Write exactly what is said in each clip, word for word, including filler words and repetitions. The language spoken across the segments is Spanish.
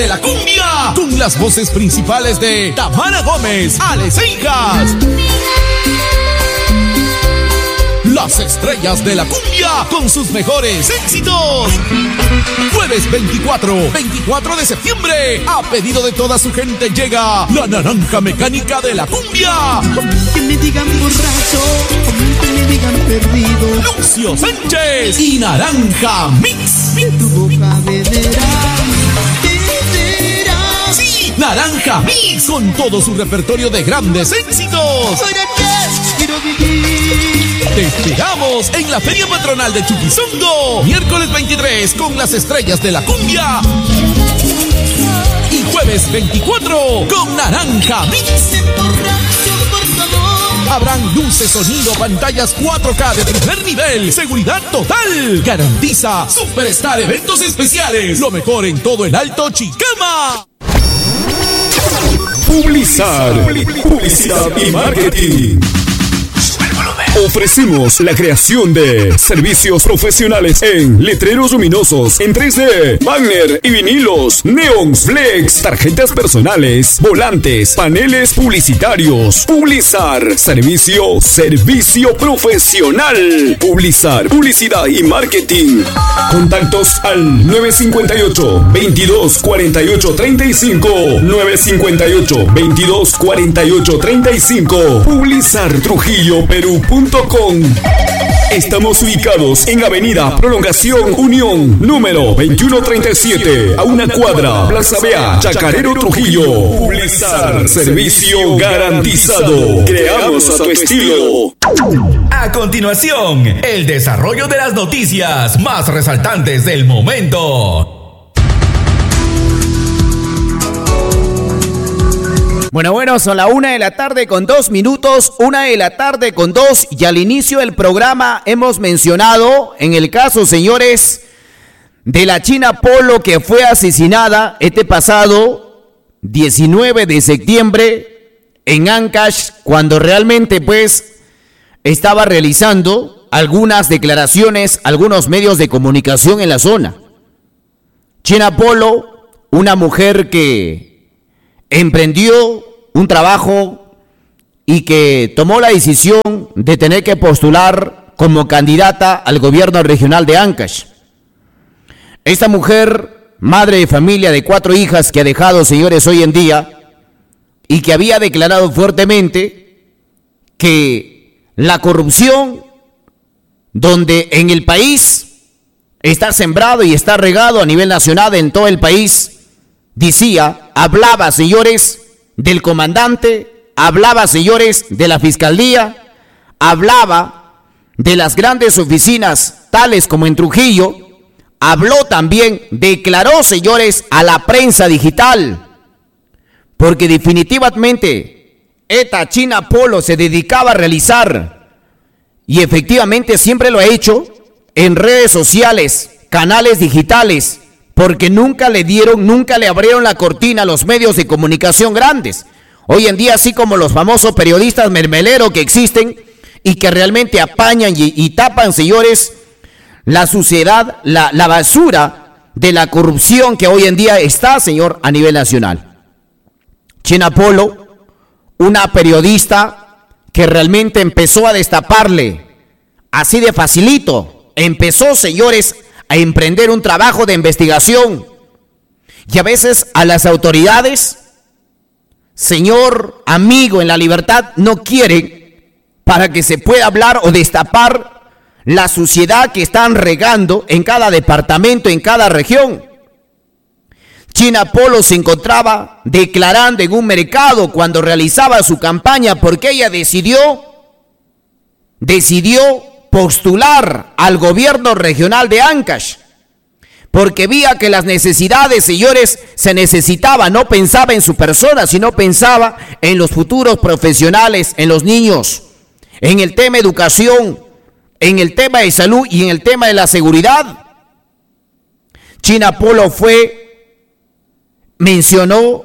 la cumbia, con las voces principales de Tamara Gómez, Ale Seijas. Las estrellas de la cumbia con sus mejores éxitos. Jueves veinticuatro, veinticuatro de septiembre, a pedido de toda su gente llega la naranja mecánica de la cumbia. Que me digan borracho, que me digan perdido. Lucio Sánchez y Naranja Mix. En tu boca beberás, beberás. Sí, Naranja Mix con todo su repertorio de grandes éxitos. ¿Para qué quiero vivir? Te esperamos en la Feria Patronal de Chuquizongo, miércoles veintitrés con las estrellas de la cumbia y jueves veinticuatro con Naranja Mix. Habrán luces, sonido, pantallas cuatro K de primer nivel, seguridad total. Garantiza Superstar Eventos Especiales, lo mejor en todo el Alto Chicama. Publizar, publicidad y marketing. Ofrecemos la creación de servicios profesionales en letreros luminosos en tres D, banner y vinilos, neons, flex, tarjetas personales, volantes, paneles publicitarios. Publizar, servicio, servicio profesional. Publizar, publicidad y marketing. Contactos al nueve cinco ocho, veintidós, cuarenta y ocho, treinta y cinco, nueve cinco ocho, veintidós, cuarenta y ocho, treinta y cinco. Publizar Trujillo Perú punto com. Estamos ubicados en Avenida Prolongación Unión, número veintiuno treinta y siete, a una cuadra, Plaza Bea, Chacarero, Trujillo. Publizar, servicio garantizado. Creamos a tu estilo. A continuación, el desarrollo de las noticias más resaltantes del momento. Bueno, bueno, son la una de la tarde con dos minutos, una de la tarde con dos, y al inicio del programa hemos mencionado, en el caso, señores, de la China Polo, que fue asesinada este pasado diecinueve de septiembre en Ancash, cuando realmente pues estaba realizando algunas declaraciones, algunos medios de comunicación en la zona. China Polo, una mujer que emprendió un trabajo y que tomó la decisión de tener que postular como candidata al gobierno regional de Ancash. Esta mujer, madre de familia de cuatro hijas que ha dejado, señores, hoy en día, y que había declarado fuertemente que la corrupción, donde en el país está sembrado y está regado a nivel nacional en todo el país, decía, hablaba, señores, del comandante, hablaba, señores, de la fiscalía, hablaba de las grandes oficinas, tales como en Trujillo, habló también, declaró, señores, a la prensa digital, porque definitivamente esta China Polo se dedicaba a realizar, y efectivamente siempre lo ha hecho, en redes sociales, canales digitales, porque nunca le dieron, nunca le abrieron la cortina a los medios de comunicación grandes. Hoy en día, así como los famosos periodistas mermeleros que existen y que realmente apañan y, y tapan, señores, la suciedad, la, la basura de la corrupción que hoy en día está, señor, a nivel nacional. China Polo, una periodista que realmente empezó a destaparle, así de facilito, empezó, señores, a emprender un trabajo de investigación, y a veces a las autoridades, señor amigo, en la libertad no quieren para que se pueda hablar o destapar la suciedad que están regando en cada departamento, en cada región. China Polo se encontraba declarando en un mercado cuando realizaba su campaña, porque ella decidió, decidió postular al gobierno regional de Ancash, porque veía que las necesidades, señores, se necesitaban. No pensaba en su persona, sino pensaba en los futuros profesionales, en los niños, en el tema de educación, en el tema de salud y en el tema de la seguridad. China Polo fue, mencionó,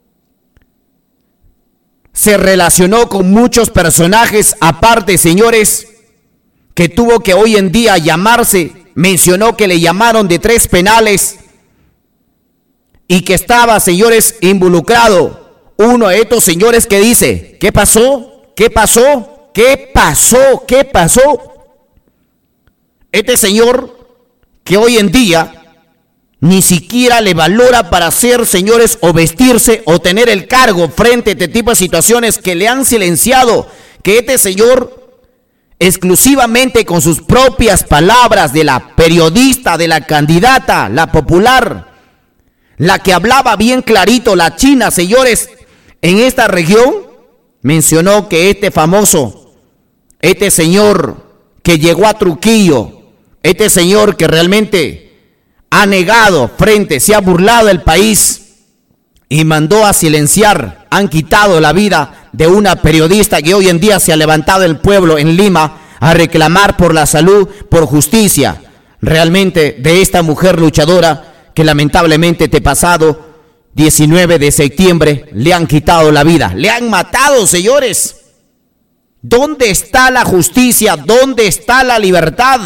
se relacionó con muchos personajes aparte, señores, que tuvo que hoy en día llamarse, mencionó que le llamaron de tres penales y que estaba, señores, involucrado uno de estos señores que dice, ¿qué pasó? ¿Qué pasó? ¿Qué pasó? ¿Qué pasó? Este señor que hoy en día ni siquiera le valora para ser, señores, o vestirse o tener el cargo frente a este tipo de situaciones que le han silenciado, que este señor exclusivamente con sus propias palabras de la periodista, de la candidata, la popular, la que hablaba bien clarito, la china, señores, en esta región, mencionó que este famoso, este señor que llegó a Trujillo, este señor que realmente ha negado frente, se ha burlado del país y mandó a silenciar, han quitado la vida de una periodista que hoy en día se ha levantado el pueblo en Lima a reclamar por la salud, por justicia, realmente de esta mujer luchadora que lamentablemente este pasado diecinueve de septiembre le han quitado la vida, le han matado, señores. ¿Dónde está la justicia? ¿Dónde está la libertad?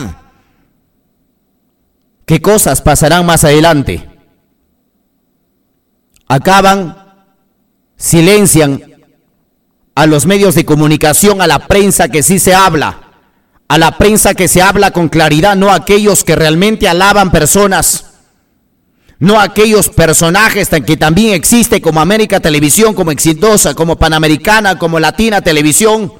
¿Qué cosas pasarán más adelante? Acaban, silencian a los medios de comunicación, a la prensa que sí se habla, a la prensa que se habla con claridad, no a aquellos que realmente alaban personas, no a aquellos personajes que también existen como América Televisión, como Exitosa, como Panamericana, como Latina Televisión.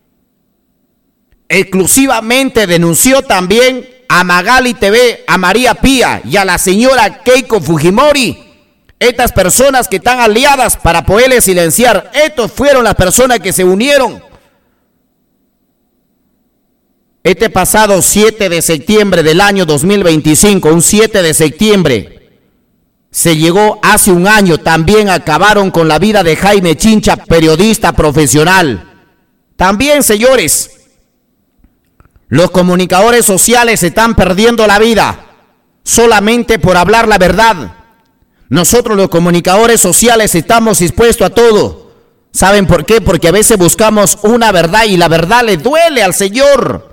Exclusivamente denunció también a Magali T V, a María Pía y a la señora Keiko Fujimori. Estas personas que están aliadas para poderle silenciar, estos fueron las personas que se unieron. Este pasado siete de septiembre del año dos mil veinticinco, un siete de septiembre, se llegó hace un año, también acabaron con la vida de Jaime Chincha, periodista profesional. También, señores, los comunicadores sociales están perdiendo la vida solamente por hablar la verdad. Nosotros los comunicadores sociales estamos dispuestos a todo. ¿Saben por qué? Porque a veces buscamos una verdad y la verdad le duele al señor,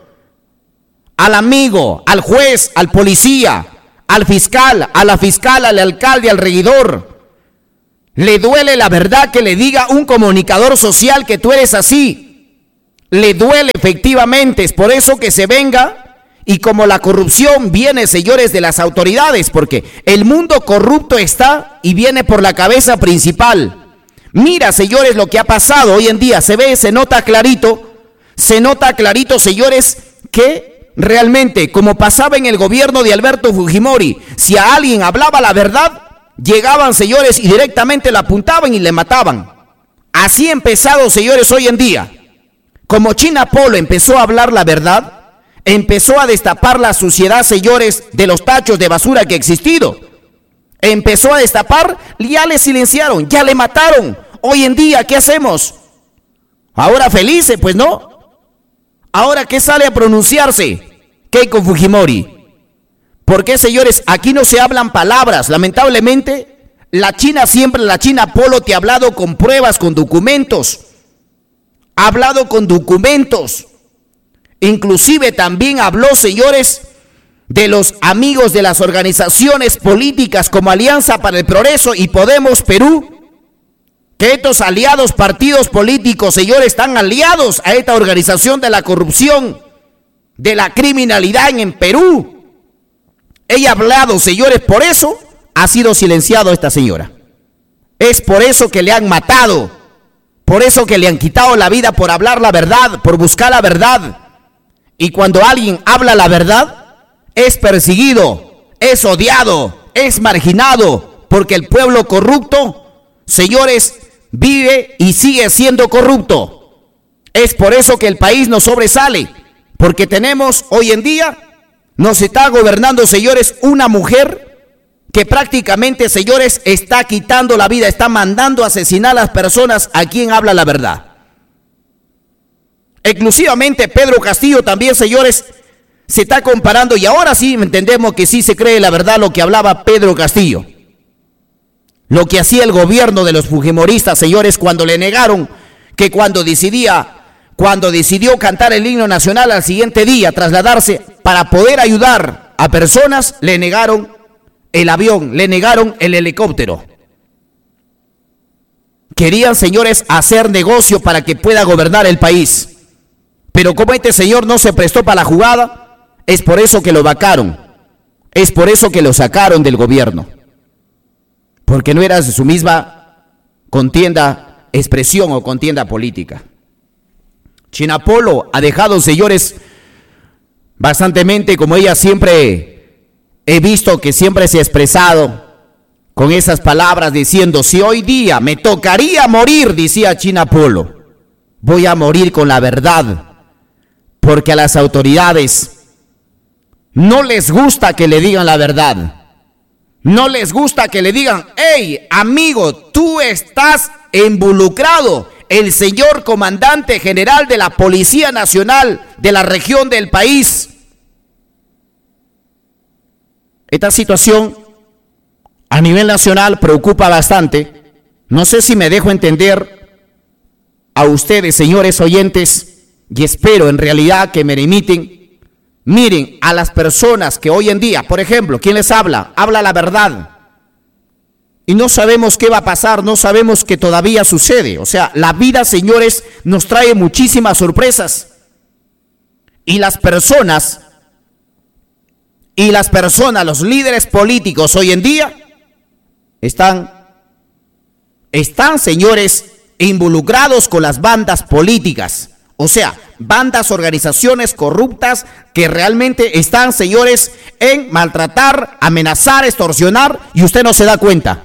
al amigo, al juez, al policía, al fiscal, a la fiscal, al alcalde, al regidor. Le duele la verdad que le diga un comunicador social que tú eres así. Le duele efectivamente, es por eso que se venga, y como la corrupción viene, señores, de las autoridades, porque el mundo corrupto está y viene por la cabeza principal. Mira, señores, lo que ha pasado hoy en día, se ve, se nota clarito, se nota clarito, señores, que realmente, como pasaba en el gobierno de Alberto Fujimori, si a alguien hablaba la verdad, llegaban, señores, y directamente la apuntaban y le mataban. Así ha empezado, señores, hoy en día. Como China Polo empezó a hablar la verdad, empezó a destapar la suciedad, señores, de los tachos de basura que ha existido. Empezó a destapar, ya le silenciaron, ya le mataron. Hoy en día, ¿qué hacemos? Ahora felices, pues no. Ahora, ¿qué sale a pronunciarse? Keiko Fujimori. ¿Por qué, señores? Aquí no se hablan palabras. Lamentablemente, la China siempre, la China Polo te ha hablado con pruebas, con documentos. Ha hablado con documentos. Inclusive también habló, señores, de los amigos de las organizaciones políticas como Alianza para el Progreso y Podemos Perú, que estos aliados partidos políticos, señores, están aliados a esta organización de la corrupción, de la criminalidad en Perú. Ella ha hablado, señores, por eso ha sido silenciado esta señora. Es por eso que le han matado, por eso que le han quitado la vida por hablar la verdad, por buscar la verdad. Y cuando alguien habla la verdad, es perseguido, es odiado, es marginado, porque el pueblo corrupto, señores, vive y sigue siendo corrupto. Es por eso que el país no sobresale, porque tenemos hoy en día, nos está gobernando, señores, una mujer que prácticamente, señores, está quitando la vida, está mandando a asesinar a las personas a quien habla la verdad. Exclusivamente Pedro Castillo también, señores, se está comparando, y ahora sí entendemos que sí se cree la verdad lo que hablaba Pedro Castillo. Lo que hacía el gobierno de los fujimoristas, señores, cuando le negaron que cuando decidía, cuando decidió cantar el himno nacional al siguiente día, trasladarse para poder ayudar a personas, le negaron el avión, le negaron el helicóptero. Querían, señores, hacer negocio para que pueda gobernar el país. Pero como este señor no se prestó para la jugada, es por eso que lo vacaron. Es por eso que lo sacaron del gobierno. Porque no era su misma contienda, expresión o contienda política. China Polo ha dejado, señores, bastantemente, como ella siempre, he visto que siempre se ha expresado con esas palabras diciendo, si hoy día me tocaría morir, decía China Polo, voy a morir con la verdad, porque a las autoridades no les gusta que le digan la verdad, no les gusta que le digan, hey, amigo, tú estás involucrado, el señor comandante general de la Policía Nacional de la región del país. Esta situación a nivel nacional preocupa bastante. No sé si me dejo entender a ustedes, señores oyentes, y espero en realidad que me remiten. Miren, a las personas que hoy en día, por ejemplo, ¿quién les habla? Habla la verdad. Y no sabemos qué va a pasar, no sabemos qué todavía sucede. O sea, la vida, señores, nos trae muchísimas sorpresas. Y las personas, y las personas, los líderes políticos hoy en día, están, están, señores, involucrados con las bandas políticas. O sea, bandas, organizaciones corruptas que realmente están, señores, en maltratar, amenazar, extorsionar, y usted no se da cuenta.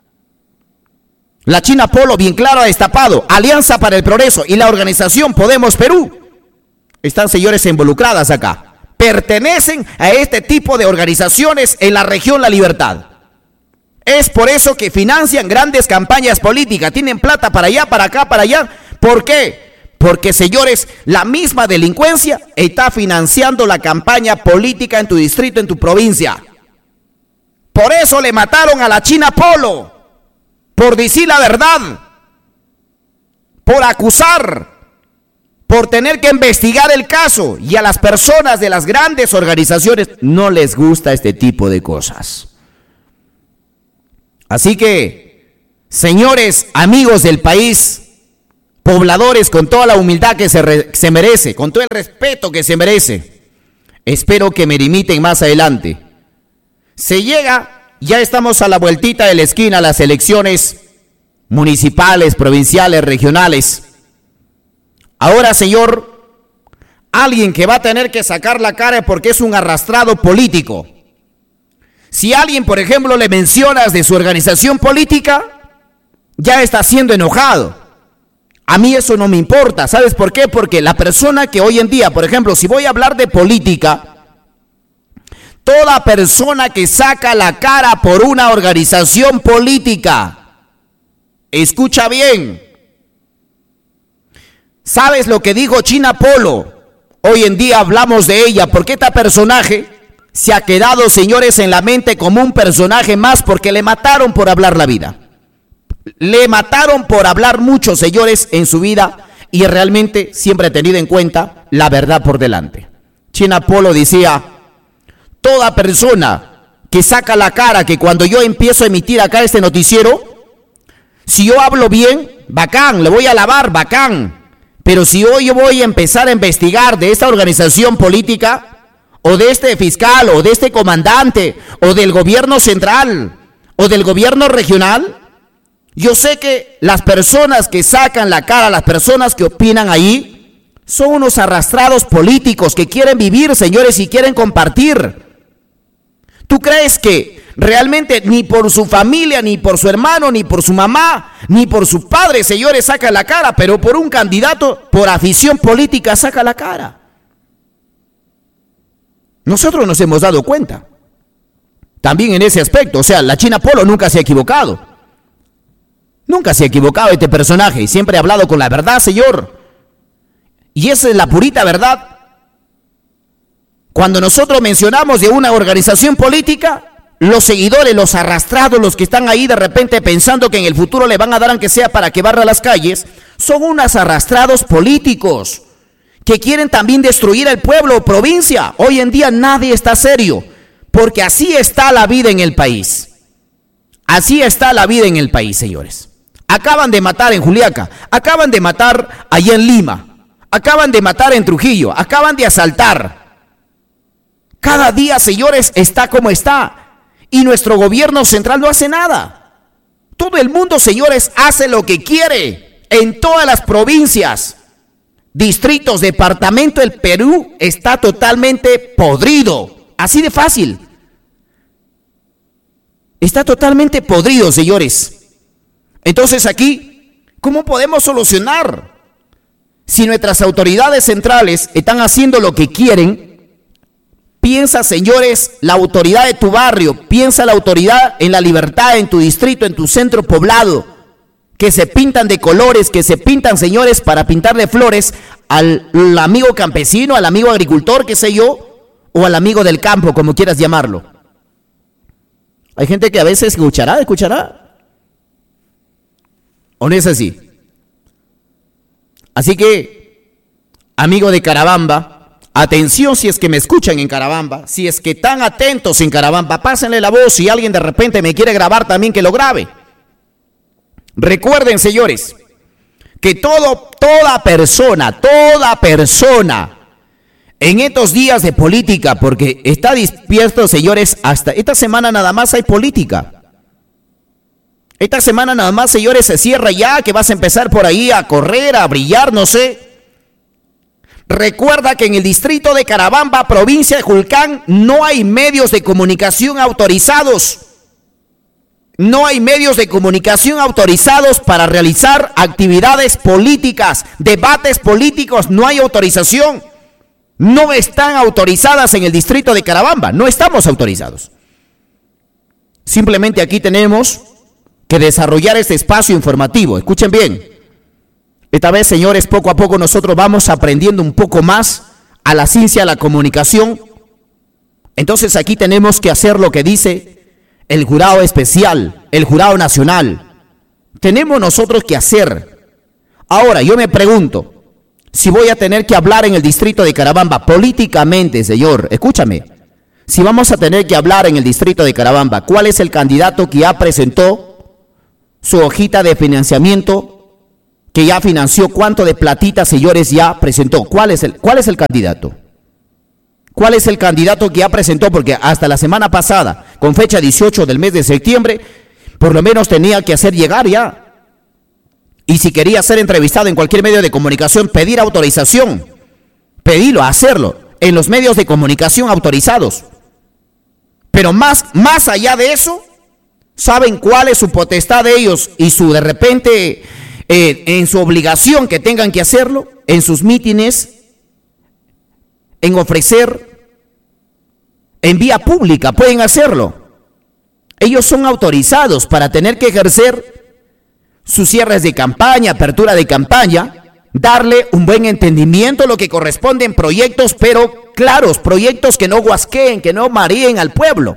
La China Polo bien claro ha destapado, Alianza para el Progreso y la organización Podemos Perú están, señores, involucradas acá. Pertenecen a este tipo de organizaciones en la región La Libertad. Es por eso que financian grandes campañas políticas, tienen plata para allá, para acá, para allá. ¿Por qué? Porque, señores, la misma delincuencia está financiando la campaña política en tu distrito, en tu provincia. Por eso le mataron a la China Polo. Por decir la verdad, por acusar, por tener que investigar el caso, y a las personas de las grandes organizaciones no les gusta este tipo de cosas. Así que, señores, amigos del país, pobladores, con toda la humildad que se, re, se merece, con todo el respeto que se merece, espero que me limiten más adelante. Se llega... Ya estamos a la vueltita de la esquina, las elecciones municipales, provinciales, regionales. Ahora, señor, alguien que va a tener que sacar la cara porque es un arrastrado político. Si alguien, por ejemplo, le mencionas de su organización política, ya está siendo enojado. A mí eso no me importa. ¿Sabes por qué? Porque la persona que hoy en día, por ejemplo, si voy a hablar de política, toda persona que saca la cara por una organización política, escucha bien, ¿sabes lo que dijo China Polo? Hoy en día hablamos de ella porque este personaje se ha quedado, señores, en la mente como un personaje más porque le mataron por hablar la vida. Le mataron por hablar mucho, señores, en su vida, y realmente siempre ha tenido en cuenta la verdad por delante. China Polo decía, toda persona que saca la cara, que cuando yo empiezo a emitir acá este noticiero, si yo hablo bien, bacán, le voy a alabar, bacán. Pero si hoy yo voy a empezar a investigar de esta organización política, o de este fiscal, o de este comandante, o del gobierno central, o del gobierno regional, yo sé que las personas que sacan la cara, las personas que opinan ahí, son unos arrastrados políticos que quieren vivir, señores, y quieren compartir. ¿Tú crees que realmente ni por su familia, ni por su hermano, ni por su mamá, ni por su padre, señores, saca la cara, pero por un candidato, por afición política, saca la cara? Nosotros nos hemos dado cuenta también en ese aspecto. O sea, la China Polo nunca se ha equivocado. Nunca se ha equivocado este personaje y siempre ha hablado con la verdad, señor. Y esa es la purita verdad. Cuando nosotros mencionamos de una organización política, los seguidores, los arrastrados, los que están ahí de repente pensando que en el futuro le van a dar aunque sea para que barra las calles, son unos arrastrados políticos que quieren también destruir el pueblo o provincia. Hoy en día nadie está serio. Porque así está la vida en el país. Así está la vida en el país, señores. Acaban de matar en Juliaca, acaban de matar allá en Lima, acaban de matar en Trujillo, acaban de asaltar. Cada día, señores, está como está. Y nuestro gobierno central no hace nada. Todo el mundo, señores, hace lo que quiere. En todas las provincias, distritos, departamento, el Perú está totalmente podrido. Así de fácil. Está totalmente podrido, señores. Entonces aquí, ¿cómo podemos solucionar? Si nuestras autoridades centrales están haciendo lo que quieren, piensa, señores, la autoridad de tu barrio, piensa la autoridad en la libertad, en tu distrito, en tu centro poblado, que se pintan de colores, que se pintan, señores, para pintarle flores al, al amigo campesino, al amigo agricultor, qué sé yo, o al amigo del campo, como quieras llamarlo. Hay gente que a veces escuchará, escuchará. ¿O no es así? Así que, amigo de Carabamba, atención si es que me escuchan en Carabamba, si es que están atentos en Carabamba, pásenle la voz. Si alguien de repente me quiere grabar también, que lo grabe. Recuerden, señores, que todo, toda persona, toda persona en estos días de política, porque está despierto, señores, hasta esta semana nada más hay política. Esta semana nada más, señores, se cierra ya, que vas a empezar por ahí a correr, a brillar, no sé. Recuerda que en el distrito de Carabamba, provincia de Julcán, no hay medios de comunicación autorizados. No hay medios de comunicación autorizados para realizar actividades políticas, debates políticos, no hay autorización. No están autorizadas en el distrito de Carabamba, no estamos autorizados. Simplemente aquí tenemos que desarrollar este espacio informativo. Escuchen bien. Esta vez, señores, poco a poco nosotros vamos aprendiendo un poco más a la ciencia de la comunicación. Entonces aquí tenemos que hacer lo que dice el jurado especial, el jurado nacional. Tenemos nosotros que hacer. Ahora, yo me pregunto, si voy a tener que hablar en el distrito de Carabamba políticamente, señor, escúchame. Si vamos a tener que hablar en el distrito de Carabamba, ¿cuál es el candidato que ya presentó su hojita de financiamiento, que ya financió, cuánto de platita, señores, ya presentó? ¿Cuál es el, cuál es el candidato? ¿Cuál es el candidato que ya presentó? Porque hasta la semana pasada, con fecha dieciocho del mes de septiembre, por lo menos tenía que hacer llegar ya. Y si quería ser entrevistado en cualquier medio de comunicación, pedir autorización, pedirlo, hacerlo, en los medios de comunicación autorizados. Pero más, más allá de eso, ¿saben cuál es su potestad de ellos y su, de repente, eh, en su obligación que tengan que hacerlo? En sus mítines, en ofrecer, en vía pública, pueden hacerlo. Ellos son autorizados para tener que ejercer sus cierres de campaña, apertura de campaña, darle un buen entendimiento, lo que corresponde en proyectos, pero claros, proyectos que no guasqueen, que no maríen al pueblo.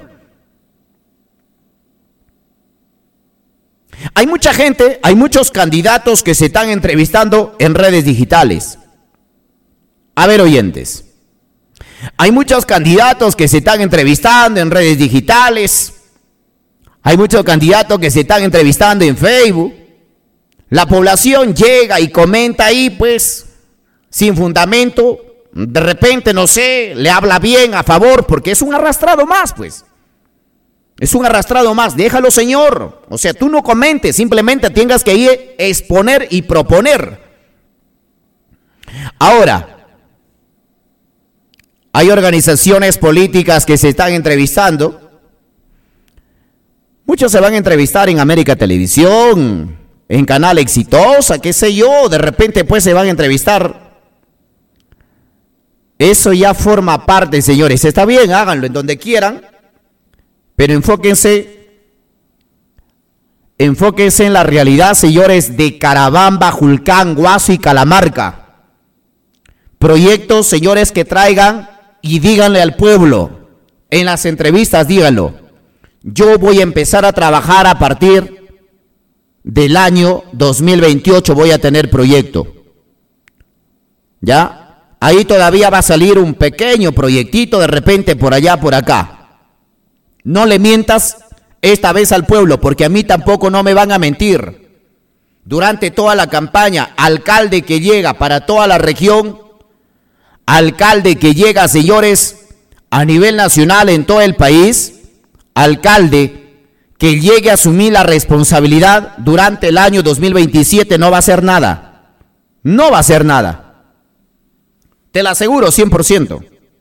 Hay mucha gente, hay muchos candidatos que se están entrevistando en redes digitales. A ver, oyentes, hay muchos candidatos que se están entrevistando en redes digitales, hay muchos candidatos que se están entrevistando en Facebook. La población llega y comenta ahí, pues, sin fundamento, de repente, no sé, le habla bien, a favor, porque es un arrastrado más, pues. Es un arrastrado más, déjalo, señor. O sea, tú no comentes, simplemente tengas que ir a exponer y proponer. Ahora, hay organizaciones políticas que se están entrevistando. Muchos se van a entrevistar en América Televisión, en Canal Exitosa, qué sé yo, de repente pues se van a entrevistar. Eso ya forma parte, señores. Está bien, háganlo en donde quieran, pero enfóquense, enfóquense en la realidad, señores, de Carabamba, Julcán, Guaso y Calamarca. Proyectos, señores, que traigan y díganle al pueblo, en las entrevistas díganlo, yo voy a empezar a trabajar a partir del año dos mil veintiocho, voy a tener proyecto. ¿Ya? Ahí todavía va a salir un pequeño proyectito de repente por allá, por acá. no le mientas esta vez al pueblo, porque a mí tampoco no me van a mentir. Durante toda la campaña, alcalde que llega para toda la región, alcalde que llega, señores, a nivel nacional en todo el país, alcalde que llegue a asumir la responsabilidad durante el año dos mil veintisiete no va a hacer nada. No va a hacer nada. Te lo aseguro cien por ciento.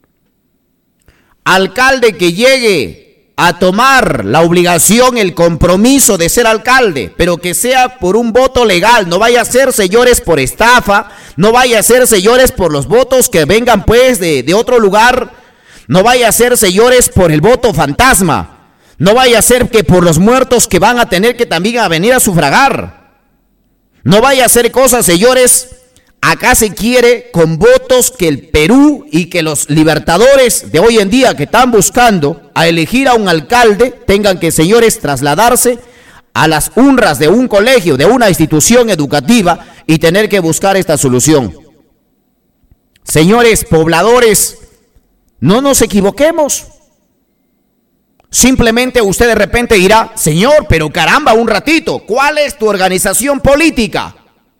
Alcalde que llegue a tomar la obligación, el compromiso de ser alcalde, pero que sea por un voto legal, no vaya a ser, señores, por estafa, no vaya a ser, señores, por los votos que vengan pues de, de otro lugar, no vaya a ser, señores, por el voto fantasma, no vaya a ser que por los muertos que van a tener que también a venir a sufragar, no vaya a ser cosas, señores. Acá se quiere con votos que el Perú y que los libertadores de hoy en día que están buscando a elegir a un alcalde tengan que, señores, trasladarse a las urnas de un colegio, de una institución educativa y tener que buscar esta solución. Señores pobladores, no nos equivoquemos. Simplemente usted de repente dirá, señor, pero caramba, un ratito, ¿cuál es tu organización política?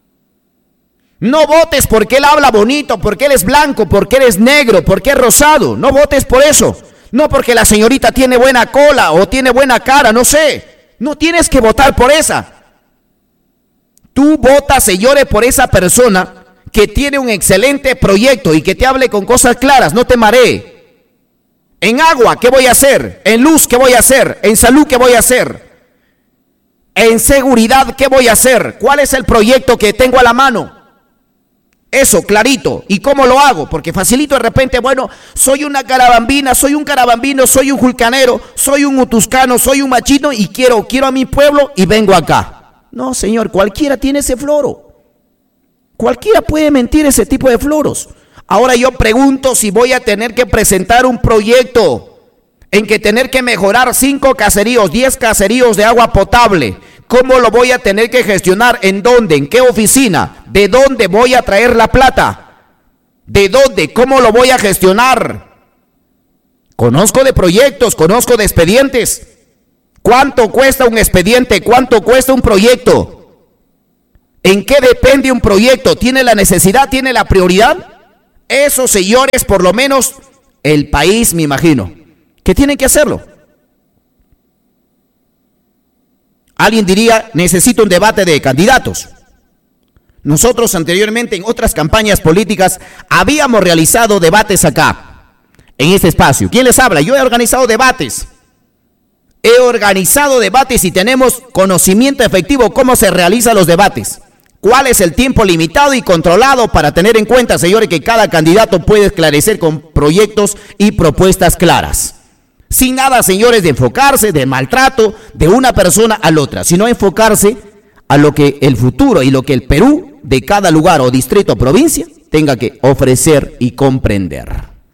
No votes porque él habla bonito, porque él es blanco, porque él es negro, porque es rosado. No votes por eso. No porque la señorita tiene buena cola o tiene buena cara, no sé. No tienes que votar por esa. Tú votas, señores, por esa persona que tiene un excelente proyecto y que te hable con cosas claras, no te maree. En agua, ¿qué voy a hacer? En luz, ¿qué voy a hacer? En salud, ¿qué voy a hacer? En seguridad, ¿qué voy a hacer? ¿Cuál es el proyecto que tengo a la mano? Eso, clarito. ¿Y cómo lo hago? Porque facilito de repente, bueno, soy una carabambina, soy un carabambino, soy un julcanero, soy un utuscano, soy un machito y quiero, quiero a mi pueblo y vengo acá. No, señor, cualquiera tiene ese floro. Cualquiera puede mentir ese tipo de floros. Ahora yo pregunto si voy a tener que presentar un proyecto en que tener que mejorar cinco caseríos, diez caseríos de agua potable. ¿Cómo lo voy a tener que gestionar? ¿En dónde? ¿En qué oficina? ¿De dónde voy a traer la plata? ¿De dónde? ¿Cómo lo voy a gestionar? Conozco de proyectos, conozco de expedientes. ¿Cuánto cuesta un expediente? ¿Cuánto cuesta un proyecto? ¿En qué depende un proyecto? ¿Tiene la necesidad? ¿Tiene la prioridad? Eso, señores, por lo menos el país, me imagino, que tienen que hacerlo. Alguien diría, necesito un debate de candidatos. Nosotros anteriormente en otras campañas políticas habíamos realizado debates acá, en este espacio. ¿Quién les habla? Yo he organizado debates. He organizado debates y tenemos conocimiento efectivo cómo se realizan los debates. ¿Cuál es el tiempo limitado y controlado para tener en cuenta, señores, que cada candidato puede esclarecer con proyectos y propuestas claras? Sin nada, señores, de enfocarse de maltrato de una persona a la otra, sino enfocarse a lo que el futuro y lo que el Perú de cada lugar o distrito o provincia tenga que ofrecer y comprender.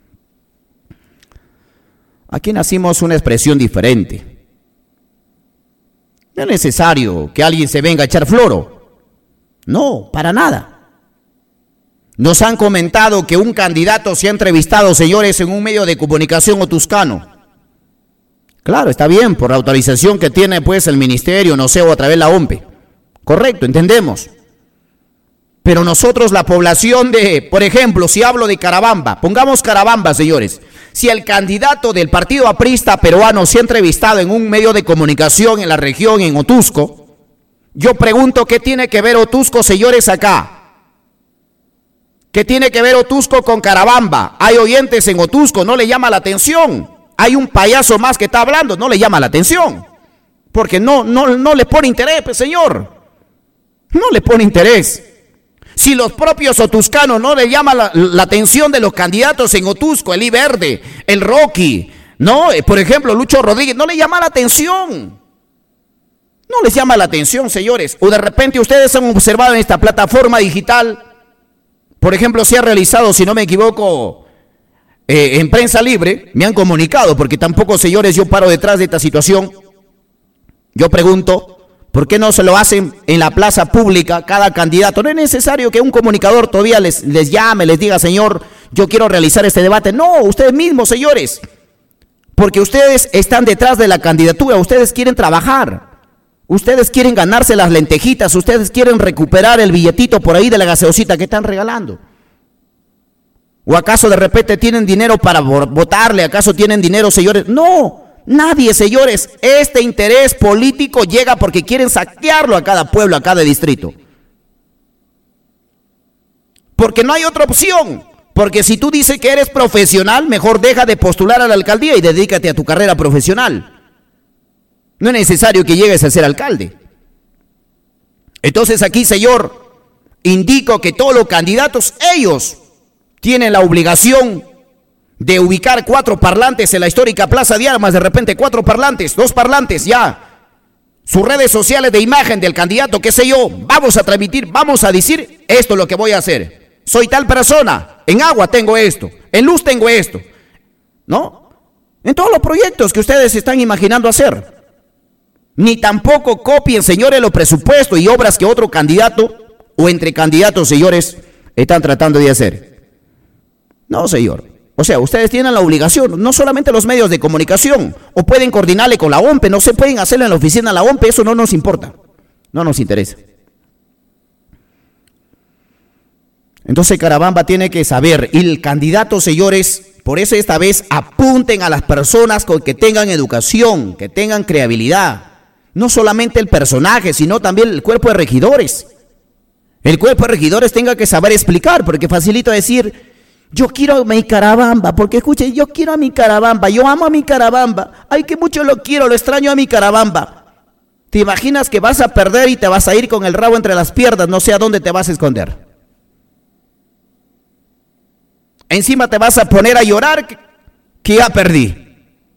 Aquí nacimos una expresión diferente. No es necesario que alguien se venga a echar floro. No, para nada. Nos han comentado que un candidato se ha entrevistado, señores, en un medio de comunicación otuscano. Claro, está bien, por la autorización que tiene pues el ministerio, no sé, o a través de la O M P E. Correcto, entendemos. Pero nosotros, la población de, por ejemplo, si hablo de Carabamba, pongamos Carabamba, señores. Si el candidato del partido aprista peruano se ha entrevistado en un medio de comunicación en la región, en Otusco, yo pregunto, ¿qué tiene que ver Otusco, señores, acá? ¿Qué tiene que ver Otusco con Carabamba? Hay oyentes en Otusco, no le llama la atención. Hay un payaso más que está hablando, no le llama la atención. Porque no, no, no le pone interés, pues, señor. No le pone interés. Si los propios otuscanos no le llaman la, la atención de los candidatos en Otusco, el I Verde, el Rocky, ¿no? Por ejemplo, Lucho Rodríguez, no le llama la atención. No les llama la atención, señores. O de repente ustedes han observado en esta plataforma digital, por ejemplo, se ha realizado, si no me equivoco, eh, en Prensa Libre, me han comunicado, porque tampoco, señores, yo paro detrás de esta situación. Yo pregunto, ¿por qué no se lo hacen en la plaza pública cada candidato? No es necesario que un comunicador todavía les, les llame, les diga, señor, yo quiero realizar este debate. No, ustedes mismos, señores. Porque ustedes están detrás de la candidatura, ustedes quieren trabajar, ustedes quieren ganarse las lentejitas, ustedes quieren recuperar el billetito por ahí de la gaseosita que están regalando. ¿O acaso de repente tienen dinero para votarle? ¿Acaso tienen dinero, señores? No, nadie, señores. Este interés político llega porque quieren saquearlo a cada pueblo, a cada distrito. Porque no hay otra opción. Porque si tú dices que eres profesional, mejor deja de postular a la alcaldía y dedícate a tu carrera profesional. No es necesario que llegues a ser alcalde. Entonces aquí, señor, indico que todos los candidatos, ellos tienen la obligación de ubicar cuatro parlantes en la histórica Plaza de Armas, de repente cuatro parlantes, dos parlantes ya. Sus redes sociales de imagen del candidato, qué sé yo, vamos a transmitir, vamos a decir, esto es lo que voy a hacer. Soy tal persona, en agua tengo esto, en luz tengo esto, ¿no? En todos los proyectos que ustedes están imaginando hacer. Ni tampoco copien, señores, los presupuestos y obras que otro candidato o entre candidatos, señores, están tratando de hacer. No, señor. O sea, ustedes tienen la obligación, no solamente los medios de comunicación, o pueden coordinarle con la O M P E, no se pueden hacerlo en la oficina de la O M P E, eso no nos importa, no nos interesa. Entonces Carabamba tiene que saber, y el candidato, señores, por eso esta vez apunten a las personas con que tengan educación, que tengan creatividad, no solamente el personaje, sino también el cuerpo de regidores. El cuerpo de regidores tenga que saber explicar, porque facilito decir, yo quiero a mi Carabamba, porque escuche, yo quiero a mi Carabamba, yo amo a mi Carabamba, ay que mucho lo quiero, lo extraño a mi Carabamba. ¿Te imaginas que vas a perder y te vas a ir con el rabo entre las piernas, no sé a dónde te vas a esconder? Encima te vas a poner a llorar que, que ya perdí.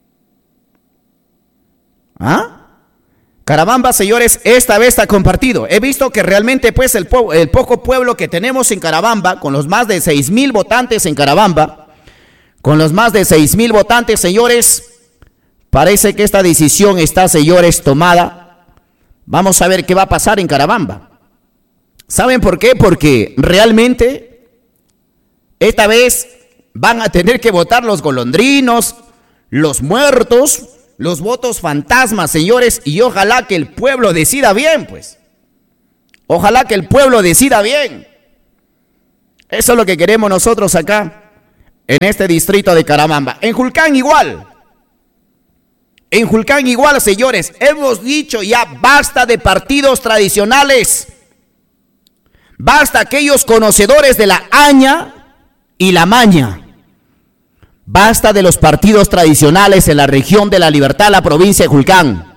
¿Ah? Carabamba, señores, esta vez está compartido. He visto que realmente pues el, po el poco pueblo que tenemos en Carabamba, con los más de seis mil votantes en Carabamba, con los más de seis mil votantes, señores, parece que esta decisión está, señores, tomada. Vamos a ver qué va a pasar en Carabamba. ¿Saben por qué? Porque realmente esta vez van a tener que votar los golondrinos, los muertos, los votos fantasmas, señores, y ojalá que el pueblo decida bien, pues. Ojalá que el pueblo decida bien. Eso es lo que queremos nosotros acá, en este distrito de Carabamba. En Julcán igual. En Julcán igual, señores. Hemos dicho ya, basta de partidos tradicionales. Basta aquellos conocedores de la haña y la maña. Basta de los partidos tradicionales en la región de La Libertad, la provincia de Julcán.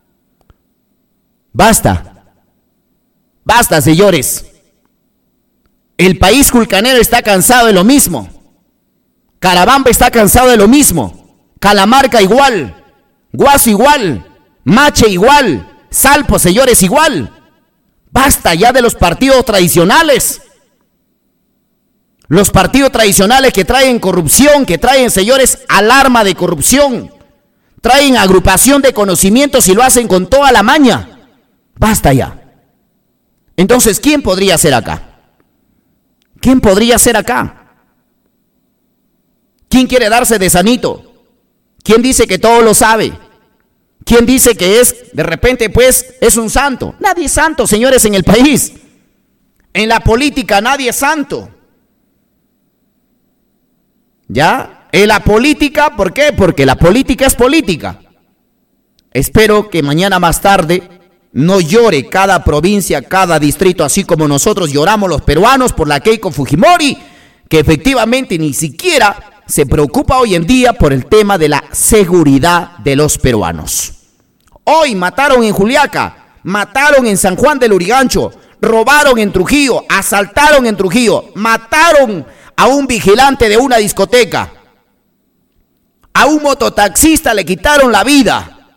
Basta. Basta, señores. El país julcanero está cansado de lo mismo. Carabamba está cansado de lo mismo. Calamarca igual. Guaso igual. Mache igual. Salpo, señores, igual. Basta ya de los partidos tradicionales. Los partidos tradicionales que traen corrupción, que traen, señores, alarma de corrupción, traen agrupación de conocimientos y lo hacen con toda la maña. Basta ya. Entonces, ¿quién podría ser acá? ¿Quién podría ser acá? ¿Quién quiere darse de sanito? ¿Quién dice que todo lo sabe? ¿Quién dice que es, de repente, pues, es un santo? Nadie es santo, señores, en el país. En la política nadie es santo. ¿Ya? En la política, ¿por qué? Porque la política es política. Espero que mañana más tarde no llore cada provincia, cada distrito, así como nosotros lloramos los peruanos por la Keiko Fujimori, que efectivamente ni siquiera se preocupa hoy en día por el tema de la seguridad de los peruanos. Hoy mataron en Juliaca, mataron en San Juan del Urigancho, robaron en Trujillo, asaltaron en Trujillo, mataron a un vigilante de una discoteca, a un mototaxista le quitaron la vida.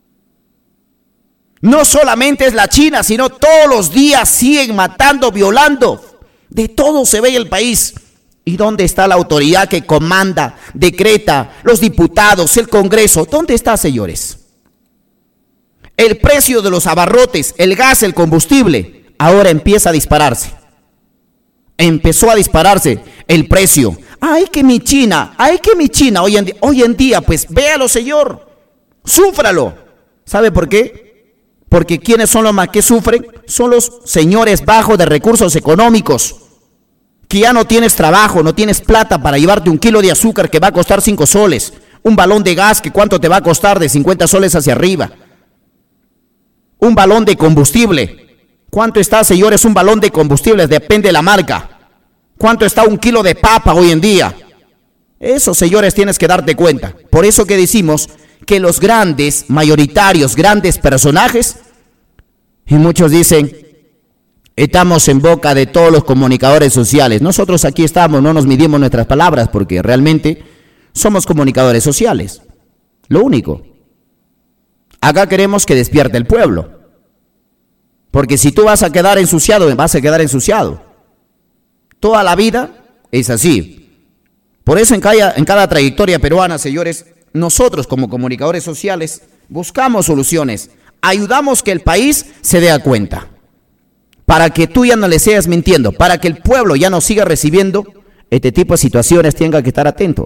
No solamente es la China, sino todos los días siguen matando, violando. De todo se ve en el país. ¿Y dónde está la autoridad que comanda, decreta, los diputados, el Congreso? ¿Dónde está, señores? El precio de los abarrotes, el gas, el combustible, ahora empieza a dispararse. Empezó a dispararse el precio. Ay, que mi China, ay, que mi China. Hoy en, hoy en día, pues véalo, señor. Súfralo. ¿Sabe por qué? Porque ¿quiénes son los más que sufren? Son los señores bajos de recursos económicos. Que ya no tienes trabajo, no tienes plata para llevarte un kilo de azúcar que va a costar cinco soles. Un balón de gas que cuánto te va a costar de cincuenta soles hacia arriba. Un balón de combustible. ¿Cuánto está, señores, un balón de combustible? Depende de la marca. ¿Cuánto está un kilo de papa hoy en día? Eso, señores, tienes que darte cuenta. Por eso que decimos que los grandes, mayoritarios, grandes personajes, y muchos dicen, estamos en boca de todos los comunicadores sociales. Nosotros aquí estamos, no nos midimos nuestras palabras porque realmente somos comunicadores sociales. Lo único. Acá queremos que despierte el pueblo. Porque si tú vas a quedar ensuciado, vas a quedar ensuciado. Toda la vida es así. Por eso en cada, en cada trayectoria peruana, señores, nosotros como comunicadores sociales buscamos soluciones. Ayudamos que el país se dé cuenta. Para que tú ya no le sigas mintiendo. Para que el pueblo ya no siga recibiendo este tipo de situaciones, tenga que estar atento.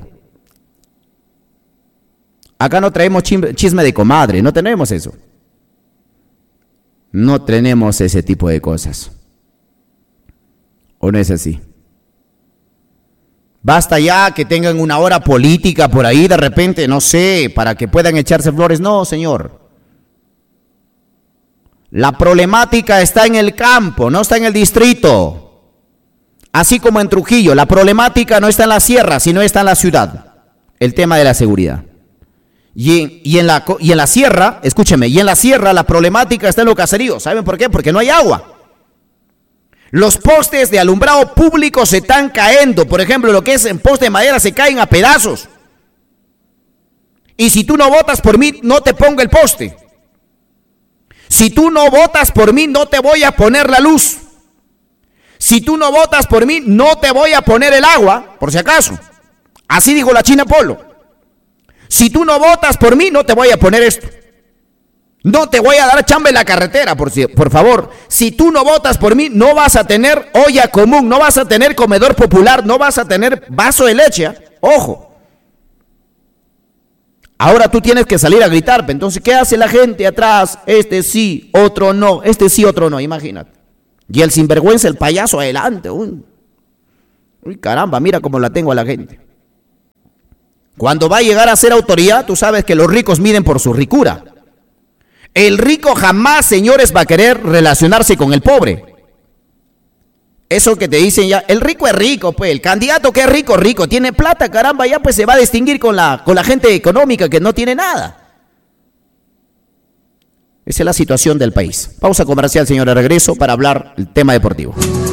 Acá no traemos chisme de comadre, no tenemos eso. No tenemos ese tipo de cosas. ¿O no es así? Basta ya que tengan una hora política por ahí de repente, no sé, para que puedan echarse flores. No, señor. La problemática está en el campo, no está en el distrito. Así como en Trujillo, la problemática no está en la sierra, sino está en la ciudad. El tema de la seguridad. Y en, y, en la, y en la sierra, escúcheme, y en la sierra la problemática está en los caseríos. ¿Saben por qué? Porque no hay agua. Los postes de alumbrado público se están cayendo. Por ejemplo, lo que es en poste de madera se caen a pedazos. Y si tú no votas por mí, no te pongo el poste. Si tú no votas por mí, no te voy a poner la luz. Si tú no votas por mí, no te voy a poner el agua, por si acaso. Así dijo la China Polo. Si tú no votas por mí, no te voy a poner esto. No te voy a dar chamba en la carretera, por, si, por favor. Si tú no votas por mí, no vas a tener olla común, no vas a tener comedor popular, no vas a tener vaso de leche. Ojo. Ahora tú tienes que salir a gritar. Entonces, ¿qué hace la gente atrás? Este sí, otro no. Este sí, otro no, imagínate. Y el sinvergüenza, el payaso adelante. Uy, Uy caramba, mira cómo la tengo a la gente. Cuando va a llegar a ser autoridad, tú sabes que los ricos miden por su ricura. El rico jamás, señores, va a querer relacionarse con el pobre. Eso que te dicen ya, el rico es rico, pues, el candidato que es rico, rico, tiene plata, caramba, ya pues se va a distinguir con la, con la gente económica que no tiene nada. Esa es la situación del país. Pausa comercial, señora, regreso para hablar el tema deportivo.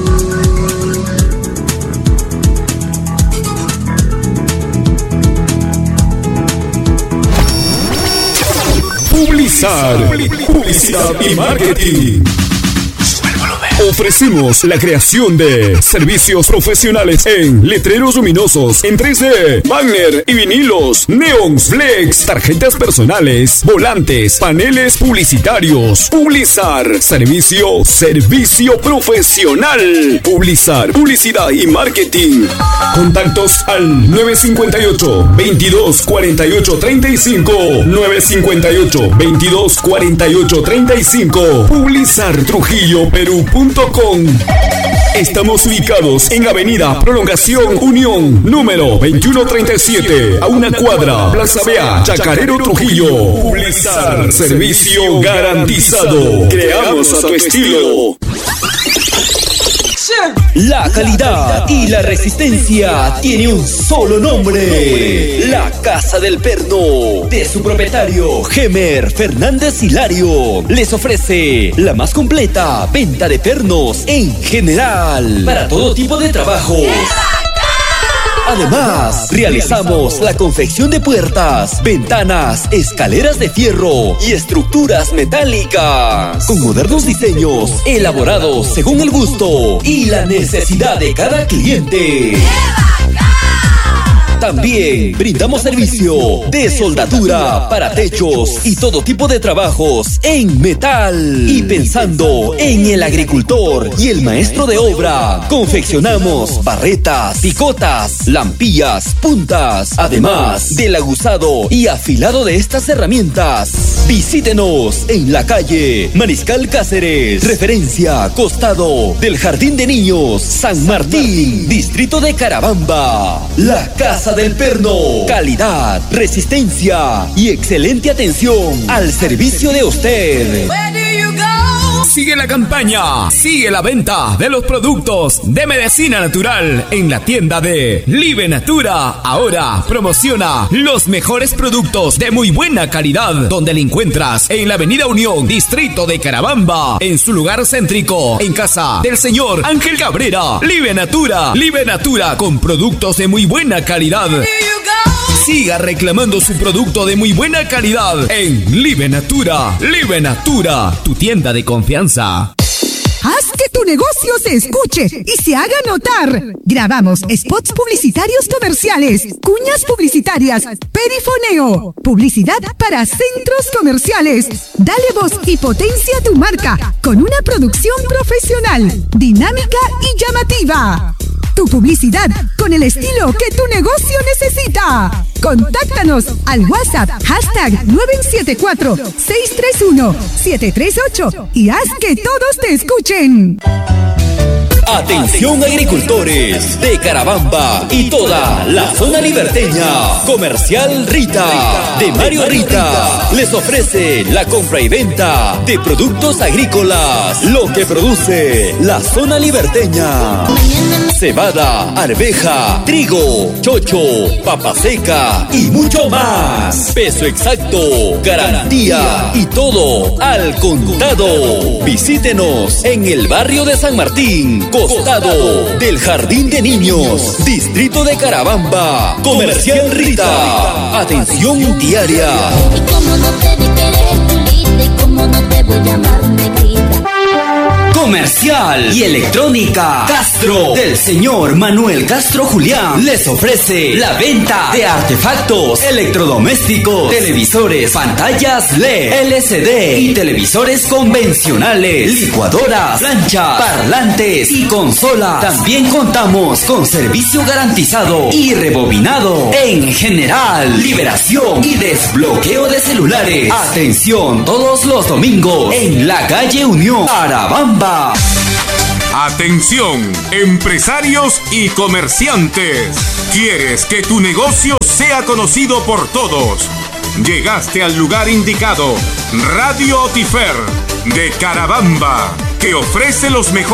Publizar, publicidad y marketing. Ofrecemos la creación de servicios profesionales en letreros luminosos en tres D, banner y vinilos, neons, flex, tarjetas personales, volantes, paneles publicitarios. Publizar, servicio, servicio profesional. Publizar, publicidad y marketing. Contactos al nueve cinco ocho, veintidós cuarenta y ocho treinta y cinco, nueve cinco ocho, veintidós cuarenta y ocho treinta y cinco. Publizar Trujillo Perú punto com. Estamos ubicados en Avenida Prolongación Unión, número veintiuno treinta y siete, a una cuadra, Plaza Bea, Chacarero, Trujillo. Publizar, servicio garantizado. Creamos a tu estilo. La calidad y la resistencia tiene un solo nombre: La Casa del Perno, de su propietario Gemer Fernández Hilario. Les ofrece la más completa venta de pernos en general, para todo tipo de trabajos. Además, realizamos la confección de puertas, ventanas, escaleras de fierro y estructuras metálicas, con modernos diseños elaborados según el gusto y la necesidad de cada cliente. También brindamos servicio de soldadura para techos y todo tipo de trabajos en metal. Y pensando en el agricultor y el maestro de obra, confeccionamos barretas, picotas, lampillas, puntas, además del aguzado y afilado de estas herramientas. Visítenos en la calle Mariscal Cáceres, referencia costado del Jardín de Niños, San Martín, distrito de Carabamba. La Casa del Perno, calidad, resistencia y excelente atención al servicio de usted. Sigue la campaña, sigue la venta de los productos de medicina natural en la tienda de Live Natura. Ahora promociona los mejores productos de muy buena calidad, donde le encuentras en la Avenida Unión, distrito de Carabamba, en su lugar céntrico, en casa del señor Ángel Cabrera. Live Natura, Live Natura con productos de muy buena calidad. Siga reclamando su producto de muy buena calidad en Live Natura. Live Natura, tu tienda de confianza. Haz que tu negocio se escuche y se haga notar. Grabamos spots publicitarios comerciales, cuñas publicitarias, perifoneo, publicidad para centros comerciales. Dale voz y potencia a tu marca con una producción profesional, dinámica y llamativa. Tu publicidad con el estilo que tu negocio necesita. Contáctanos al WhatsApp hashtag nueve siete cuatro, seis tres uno, siete tres ocho y haz que todos te escuchen. Atención agricultores de Carabamba y toda la zona liberteña. Comercial Rita de Mario Rita les ofrece la compra y venta de productos agrícolas, lo que produce la zona liberteña: cebada, arveja, trigo, chocho, papa seca y mucho más. Peso exacto, garantía y todo al contado. Visítenos en el barrio de San Martín, costado del Jardín de Niños, distrito de Carabamba. Comercial Rita, atención diaria. Y como no te di querer, Tulita, y como no te voy a amar, negrita. Comercial y electrónica Castro del señor Manuel Castro Julián les ofrece la venta de artefactos electrodomésticos, televisores, pantallas L E D, L C D y televisores convencionales, licuadoras, plancha, parlantes y consolas. También contamos con servicio garantizado y rebobinado en general, liberación y desbloqueo de celulares. Atención todos los domingos en la calle Unión, Carabamba. Atención, empresarios y comerciantes. ¿Quieres que tu negocio sea conocido por todos? Llegaste al lugar indicado. Radio Otifer de Carabamba, que ofrece los mejores